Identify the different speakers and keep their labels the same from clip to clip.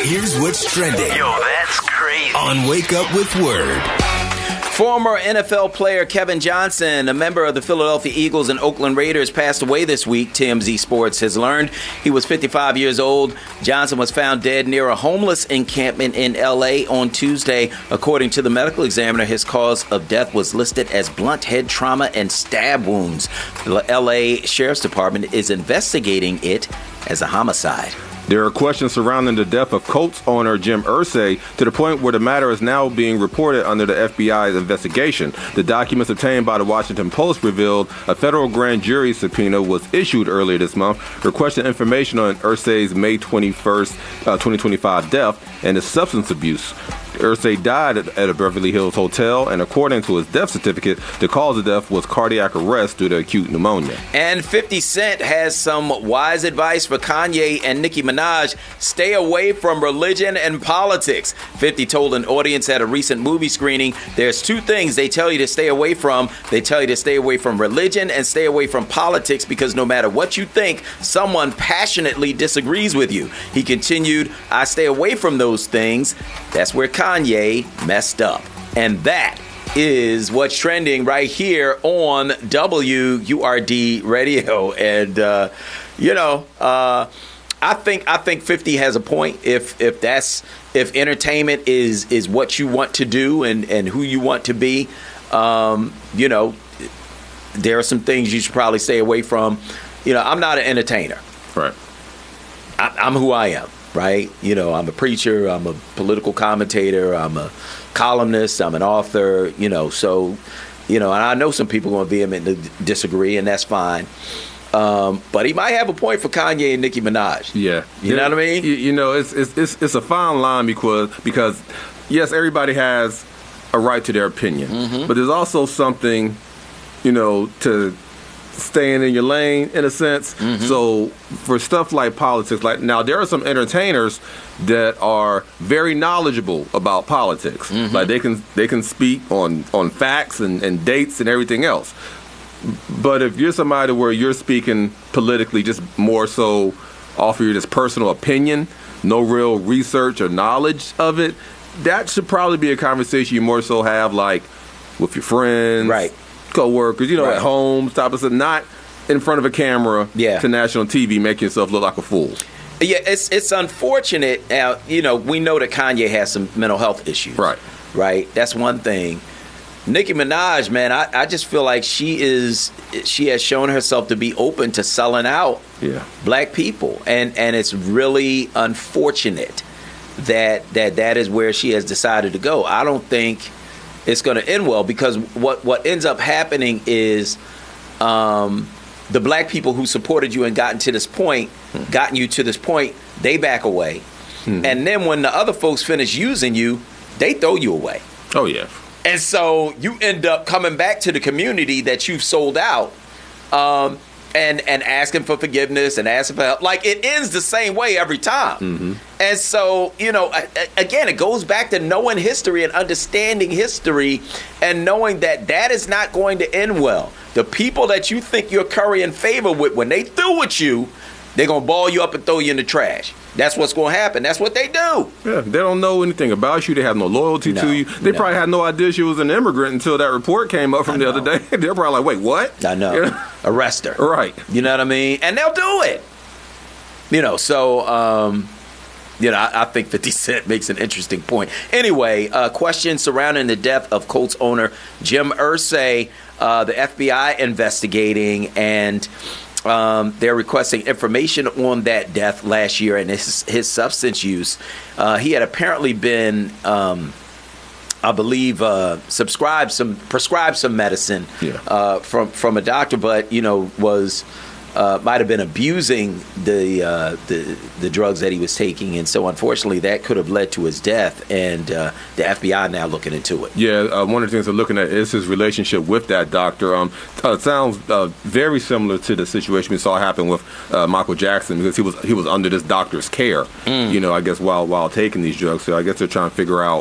Speaker 1: Here's what's trending.
Speaker 2: Yo, that's crazy.
Speaker 1: On Wake Up with Word.
Speaker 3: Former NFL player Kevin Johnson, a member of the Philadelphia Eagles and Oakland Raiders, passed away this week, TMZ Sports has learned. He was 55 years old. Johnson was found dead near a homeless encampment in L.A. on Tuesday. According to the medical examiner, his cause of death was listed as blunt head trauma and stab wounds. The L.A. Sheriff's Department is investigating it as a homicide.
Speaker 4: There are questions surrounding the death of Colts owner Jim Irsay to the point where the matter is now being reported under the FBI's investigation. The documents obtained by the Washington Post revealed a federal grand jury subpoena was issued earlier this month requesting information on Irsay's May 21st, 2025 death and his substance abuse. Irsay died at a Beverly Hills hotel, and according to his death certificate, the cause of death was cardiac arrest due to acute pneumonia.
Speaker 3: And 50 Cent has some wise advice for Kanye and Nicki Minaj. Stay away from religion and politics. 50 told an audience at a recent movie screening, there's two things they tell you to stay away from. They tell you to stay away from religion and stay away from politics because no matter what you think, someone passionately disagrees with you. He continued, I stay away from those things. That's where Kanye messed up. And that is what's trending right here on WURD Radio. And, I think 50 has a point. If entertainment is what you want to do and who you want to be, there are some things you should probably stay away from. I'm not an entertainer.
Speaker 4: Right.
Speaker 3: I'm who I am. Right? I'm a preacher, I'm a political commentator, I'm a columnist, I'm an author, and I know some people are going to vehemently disagree, and that's fine. But he might have a point for Kanye and Nicki Minaj.
Speaker 4: Yeah.
Speaker 3: You know what I mean?
Speaker 4: It's a fine line because yes, everybody has a right to their opinion, but there's also something, to staying in your lane in a sense. So for stuff like politics, now there are some entertainers that are very knowledgeable about politics. Like they can speak on facts and dates and everything else. But if you're somebody where you're speaking politically just more so off of your just personal opinion, no real research or knowledge of it, that should probably be a conversation you more so have like with your friends,
Speaker 3: right,
Speaker 4: co-workers, right, at home, type of stuff, not in front of a camera to national TV making yourself look like a fool.
Speaker 3: Yeah, it's unfortunate. Now, we know that Kanye has some mental health issues. Right? That's one thing. Nicki Minaj, man, I just feel like she has shown herself to be open to selling out black people. And it's really unfortunate that is where she has decided to go. I don't think it's going to end well because what ends up happening is the black people who supported you and gotten you to this point, they back away. And then when the other folks finish using you, they throw you away.
Speaker 4: Oh, yeah.
Speaker 3: And so you end up coming back to the community that you've sold out and asking for forgiveness and asking for help. Like, it ends the same way every time. And so, again, it goes back to knowing history and understanding history and knowing that is not going to end well. The people that you think you're currying favor with, when they through with you, they're going to ball you up and throw you in the trash. That's what's going to happen. That's what they do. Yeah,
Speaker 4: they don't know anything about you. They have no loyalty to you. They probably had no idea she was an immigrant until that report came up from the other day. They're probably like, wait, what?
Speaker 3: I know. Arrest her.
Speaker 4: Right.
Speaker 3: You know what I mean? And they'll do it. I think 50 Cent makes an interesting point. Anyway, question surrounding the death of Colts owner Jim Irsay. The FBI investigating, and they're requesting information on that death last year and his substance use. He had apparently been, I believe, prescribed some medicine from a doctor, but was might have been abusing the drugs that he was taking, and so unfortunately that could have led to his death. And the FBI now looking into it.
Speaker 4: Yeah, one of the things they're looking at is his relationship with that doctor. It sounds very similar to the situation we saw happen with Michael Jackson, because he was under this doctor's care. I guess while taking these drugs. So I guess they're trying to figure out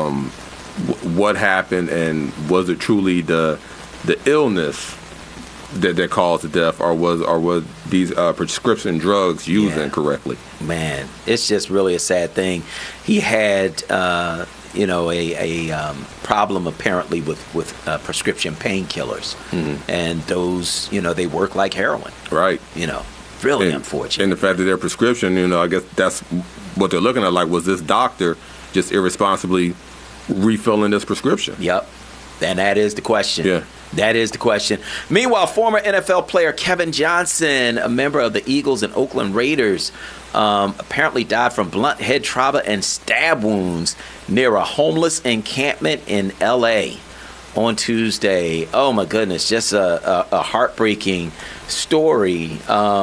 Speaker 4: what happened and was it truly the illness that caused the death, or was these prescription drugs used incorrectly?
Speaker 3: Man, it's just really a sad thing. He had a problem apparently with prescription painkillers, and those they work like heroin.
Speaker 4: Right.
Speaker 3: Really unfortunate.
Speaker 4: And the fact that their prescription, I guess that's what they're looking at. Like, was this doctor just irresponsibly refilling this prescription?
Speaker 3: Yep. And that is the question.
Speaker 4: Yeah.
Speaker 3: That is the question. Meanwhile, former NFL player Kevin Johnson, a member of the Eagles and Oakland Raiders, apparently died from blunt head trauma and stab wounds near a homeless encampment in L.A. on Tuesday. Oh, my goodness. Just a heartbreaking story,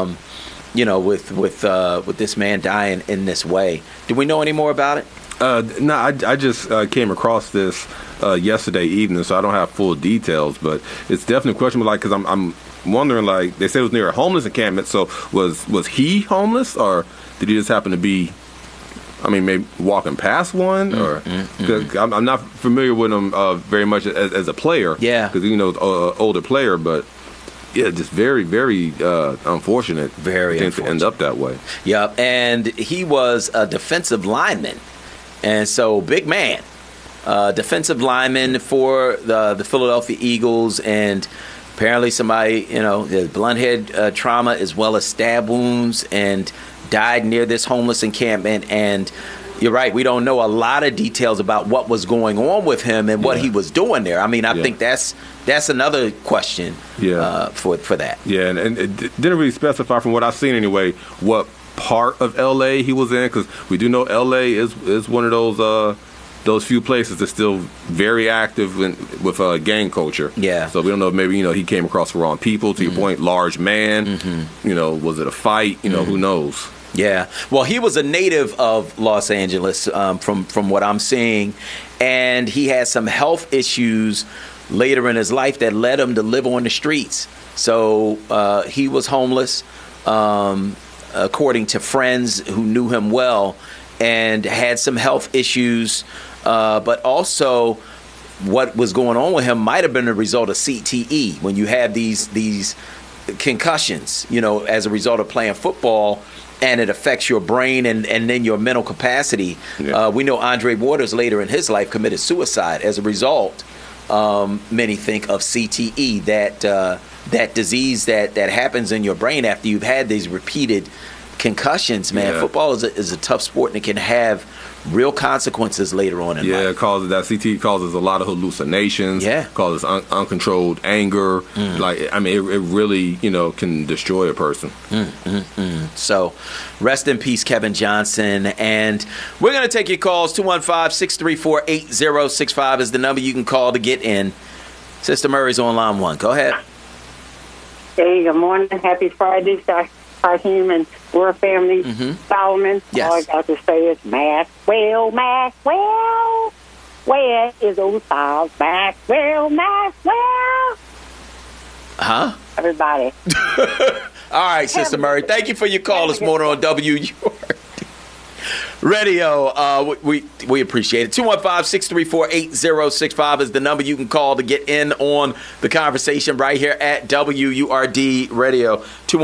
Speaker 3: with this man dying in this way. Do we know any more about it?
Speaker 4: No, I just came across this yesterday evening, so I don't have full details, but it's definitely questionable. Like, because I'm wondering, like, they said it was near a homeless encampment. So was he homeless, or did he just happen to be? I mean, maybe walking past one, or cause I'm not familiar with him very much as a player.
Speaker 3: Yeah,
Speaker 4: because older player, but. Yeah, just very, very unfortunate.
Speaker 3: Very unfortunate.
Speaker 4: To end up that way.
Speaker 3: Yep, and he was a defensive lineman, and so big man, defensive lineman for the Philadelphia Eagles, and apparently somebody, had blunt head trauma as well as stab wounds, and died near this homeless encampment. And you're right, we don't know a lot of details about what was going on with him and what he was doing there. I mean, I think that's another question for that.
Speaker 4: Yeah, and it didn't really specify, from what I've seen anyway, what part of L.A. he was in, because we do know L.A. is one of those few places that's still very active with gang culture.
Speaker 3: Yeah.
Speaker 4: So we don't know if maybe, he came across the wrong people, to your point, large man, was it a fight, who knows?
Speaker 3: Yeah. Well, he was a native of Los Angeles, from what I'm seeing, and he had some health issues later in his life that led him to live on the streets. So he was homeless, according to friends who knew him well, and had some health issues, but also what was going on with him might have been a result of CTE. When you have these concussions, as a result of playing football, and it affects your brain and then your mental capacity. Yeah. We know Andre Waters later in his life committed suicide as a result. Many think of CTE, that disease that happens in your brain after you've had these repeated concussions. Man, football is a tough sport, and it can have real consequences later on in life.
Speaker 4: Yeah, CTE causes a lot of hallucinations. Yeah, causes uncontrolled anger. It really can destroy a person.
Speaker 3: So, rest in peace, Kevin Johnson. And we're going to take your calls. 215-634-8065 is the number you can call to get in. Sister Murray's on line 1. Go ahead.
Speaker 2: Hey, good morning. Happy Friday, Hakeem and we're family. Solomon.
Speaker 3: Yes.
Speaker 2: All I got to say is Maxwell. Where is old Styles? Maxwell.
Speaker 3: Huh?
Speaker 2: Everybody.
Speaker 3: All right, Sister Murray. Thank you for your call this morning on WURD Radio. We appreciate it. 215-634-8065 is the number you can call to get in on the conversation right here at WURD Radio.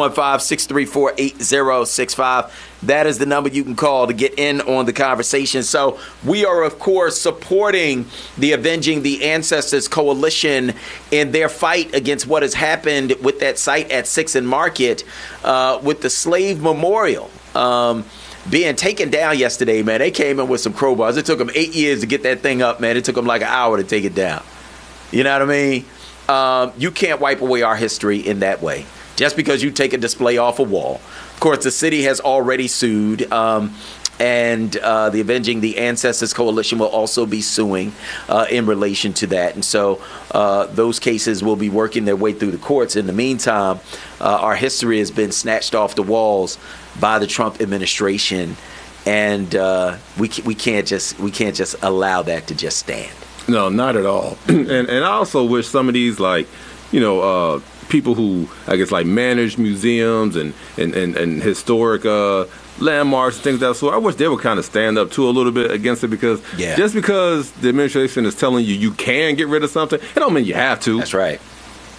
Speaker 3: 215-634-8065. That is the number you can call to get in on the conversation. So we are, of course, supporting the Avenging the Ancestors Coalition in their fight against what has happened with that site at 6th and Market with the Slave Memorial. Being taken down yesterday, man. They came in with some crowbars. It took them 8 years to get that thing up, man. It took them like an hour to take it down. You know what I mean? You can't wipe away our history in that way, just because you take a display off a wall. Of course, the city has already sued, and the Avenging the Ancestors Coalition will also be suing in relation to that. And so those cases will be working their way through the courts. In the meantime, our history has been snatched off the walls by the Trump administration, and we can't just allow that to just stand.
Speaker 4: No, not at all. And I also wish some of these, people who, I guess, manage museums and historic landmarks and things of that sort, I wish they would kind of stand up to a little bit against it, because just because the administration is telling you can get rid of something, it don't mean you have to.
Speaker 3: That's right.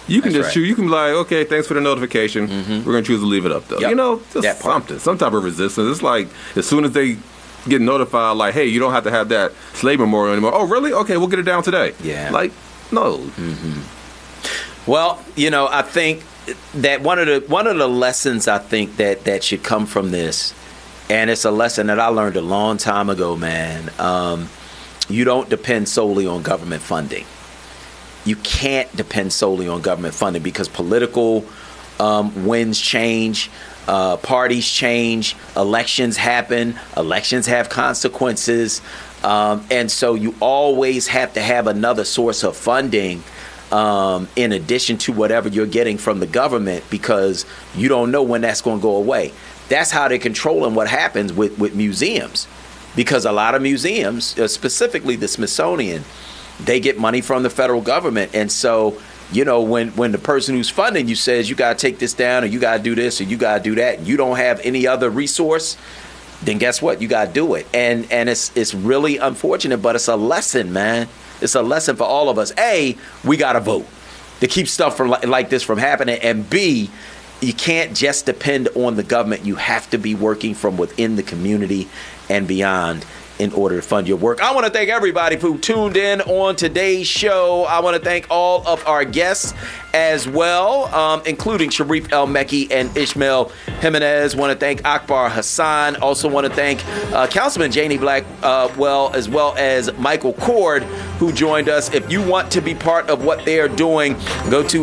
Speaker 4: You can
Speaker 3: That's
Speaker 4: just
Speaker 3: right.
Speaker 4: choose. You can be like, okay, thanks for the notification. We're going to choose to leave it up, though.
Speaker 3: Yep.
Speaker 4: You know, just
Speaker 3: That part.
Speaker 4: something, some type of resistance. It's like as soon as they get notified, like, hey, you don't have to have that slave memorial anymore. Oh, really? Okay, we'll get it down today.
Speaker 3: Yeah.
Speaker 4: Like, no.
Speaker 3: Well, you know, I think that one of the lessons I think that should come from this, and it's a lesson that I learned a long time ago, man. You don't depend solely on government funding. You can't depend solely on government funding because political winds change, parties change, elections happen, elections have consequences, and so you always have to have another source of funding in addition to whatever you're getting from the government because you don't know when that's going to go away. That's how they're controlling what happens with museums because a lot of museums, specifically the Smithsonian, they get money from the federal government. And so, you know, when the person who's funding you says you got to take this down or you got to do this or you got to do that, you don't have any other resource, then guess what? You got to do it. And it's really unfortunate, but it's a lesson, man. It's a lesson for all of us. A, we got to vote to keep stuff from like this from happening. And B, you can't just depend on the government. You have to be working from within the community and beyond in order to fund your work. I want to thank everybody who tuned in on today's show. I want to thank all of our guests as well, including Sharif El-Mekki and Ishmael Jimenez. Want to thank Akbar Hassan. Also want to thank Councilman Janie Blackwell, as well as Michael Cord, who joined us. If you want to be part of what they are doing, go to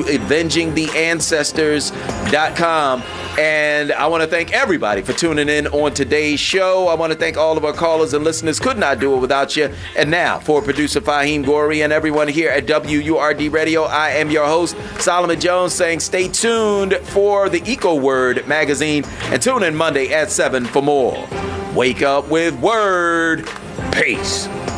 Speaker 3: avengingtheancestors.com. And I want to thank everybody for tuning in on today's show. I want to thank all of our callers and listeners. Could not do it without you. And now, for producer Fahim Gori and everyone here at WURD Radio, I am your host, Solomon Jones, saying stay tuned for the Eco Word magazine and tune in Monday at 7 for more. Wake up with Word. Peace.